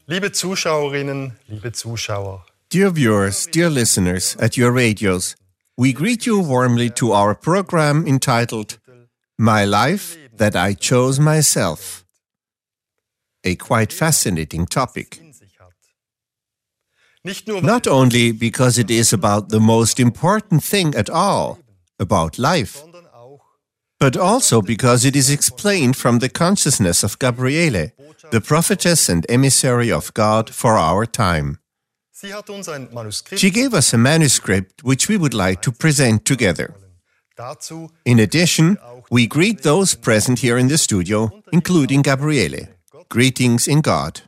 Liebe Zuschauerinnen, liebe Zuschauer. Dear viewers, dear listeners at your radios, we greet you warmly to our program entitled My Life That I Chose Myself. A quite fascinating topic. Not only because it is about the most important thing at all, about life, but also because it is explained from the consciousness of Gabriele, the prophetess and emissary of God for our time. She gave us a manuscript which we would like to present together. In addition, we greet those present here in the studio, including Gabriele. Greetings in God.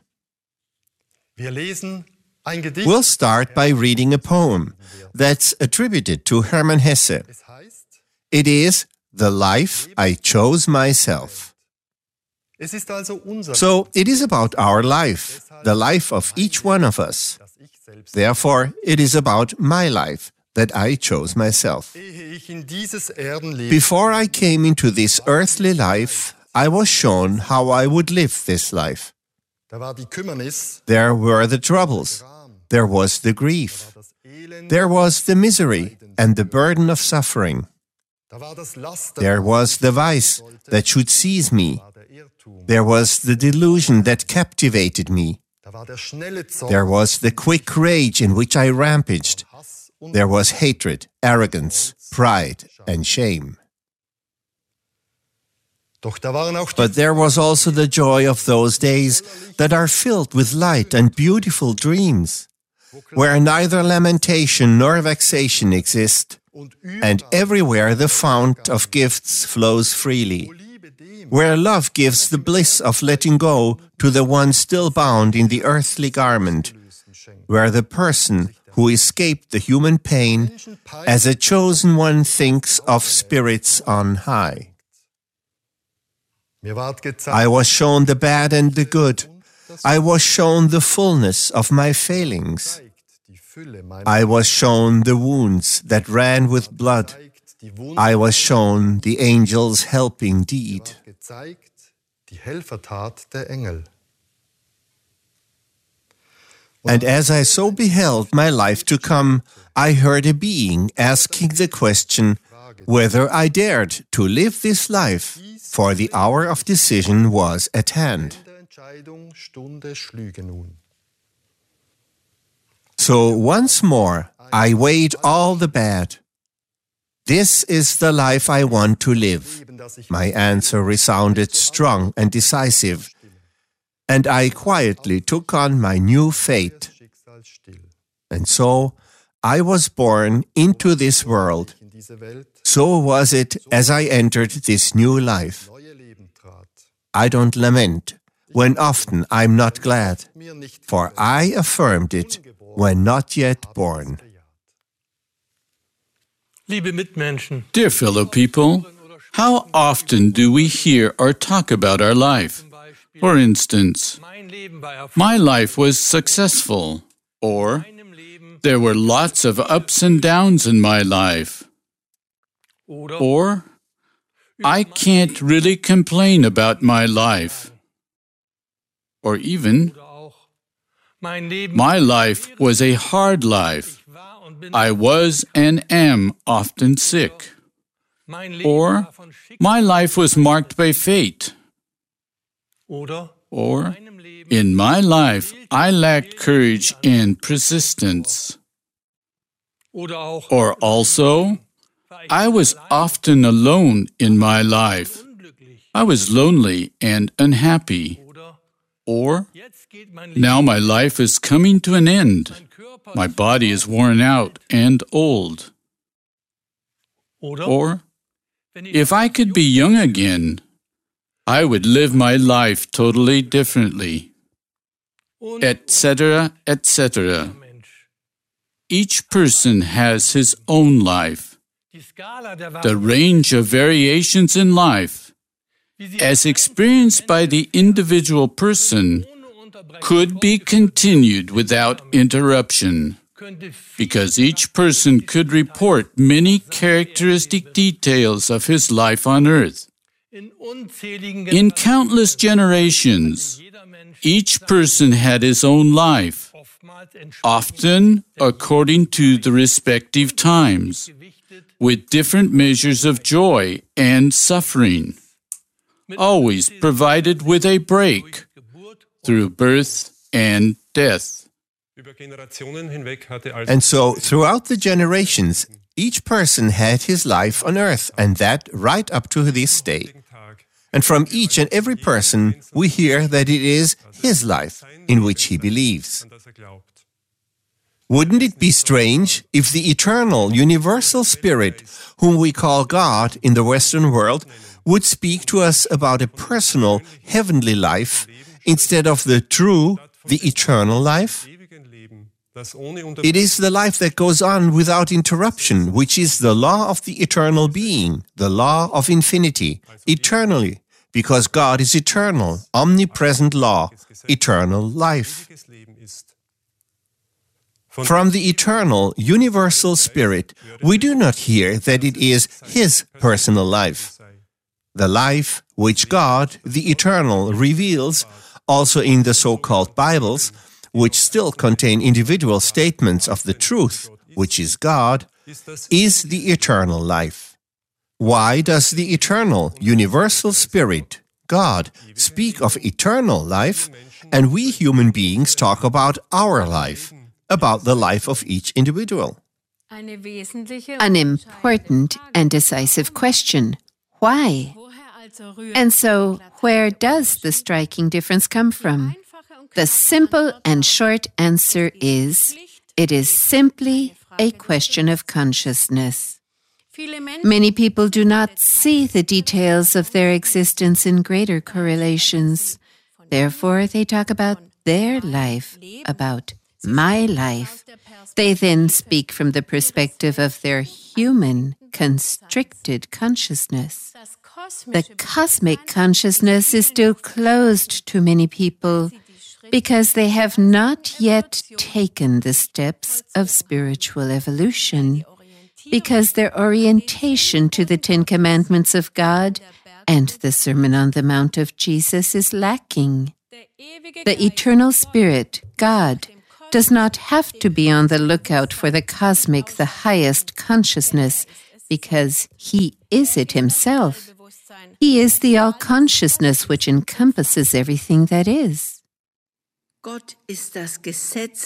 We'll start by reading a poem that's attributed to Hermann Hesse. It is The Life I Chose Myself. So it is about our life, the life of each one of us. Therefore, it is about my life that I chose myself. Before I came into this earthly life, I was shown how I would live this life. There were the troubles. There was the grief. There was the misery and the burden of suffering. There was the vice that should seize me. There was the delusion that captivated me. There was the quick rage in which I rampaged. There was hatred, arrogance, pride, and shame. But there was also the joy of those days that are filled with light and beautiful dreams, where neither lamentation nor vexation exist, and everywhere the fount of gifts flows freely, where love gives the bliss of letting go to the one still bound in the earthly garment, where the person who escaped the human pain as a chosen one thinks of spirits on high. I was shown the bad and the good. I was shown the fullness of my failings. I was shown the wounds that ran with blood. I was shown the angel's helping deed. And as I so beheld my life to come, I heard a being asking the question whether I dared to live this life, for the hour of decision was at hand. So once more, I weighed all the bad. This is the life I want to live. My answer resounded strong and decisive, and I quietly took on my new fate. And so I was born into this world. So was it as I entered this new life. I don't lament when often I'm not glad, for I affirmed it when not yet born. Dear fellow people, how often do we hear or talk about our life? For instance, my life was successful, or there were lots of ups and downs in my life, or I can't really complain about my life, or even my life was a hard life. I was and am often sick. Or my life was marked by fate. Or in my life I lacked courage and persistence. Or also I was often alone in my life. I was lonely and unhappy. Or now my life is coming to an end. My body is worn out and old. Or, if I could be young again, I would live my life totally differently, etc., etc. Each person has his own life. The range of variations in life, as experienced by the individual person, could be continued without interruption, because each person could report many characteristic details of his life on earth. In countless generations, Each person had his own life, often according to the respective times, with different measures of joy and suffering, always provided with a break through birth and death. And so, throughout the generations, each person had his life on earth, and that right up to this day. And from each and every person, we hear that it is his life in which he believes. Wouldn't it be strange if the eternal, universal Spirit, whom we call God in the Western world, would speak to us about a personal, heavenly life instead of the true, the eternal life? It is the life that goes on without interruption, which is the law of the eternal being, the law of infinity, eternally, because God is eternal, omnipresent law, eternal life. From the eternal, universal Spirit, we do not hear that it is His personal life. The life which God, the eternal, reveals, also in the so-called Bibles, which still contain individual statements of the truth, which is God, is the eternal life. Why does the eternal, universal Spirit, God, speak of eternal life, and we human beings talk about our life, about the life of each individual? An important and decisive question. Why? And so, where does the striking difference come from? The simple and short answer is, it is simply a question of consciousness. Many people do not see the details of their existence in greater correlations. Therefore, they talk about their life, about my life. They then speak from the perspective of their human, constricted consciousness. The cosmic consciousness is still closed to many people because they have not yet taken the steps of spiritual evolution, because their orientation to the Ten Commandments of God and the Sermon on the Mount of Jesus is lacking. The eternal Spirit, God, does not have to be on the lookout for the cosmic, the highest consciousness, because He is it Himself. He is the all-consciousness which encompasses everything that is. Gott ist das Gesetz